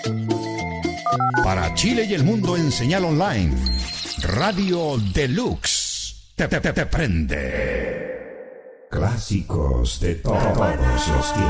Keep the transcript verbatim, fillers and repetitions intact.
Para Chile y el mundo en señal online, Radio Deluxe te, te, te, te prende. Clásicos de todos los tiempos.